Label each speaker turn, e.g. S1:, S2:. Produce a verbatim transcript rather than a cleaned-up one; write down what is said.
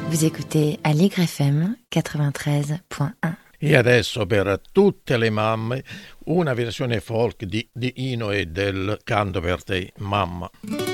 S1: Vous écoutez Allegre F M quatre-vingt-treize point un.
S2: E adesso per tutte le mamme una versione folk di, di Ino e del Canto per te, mamma.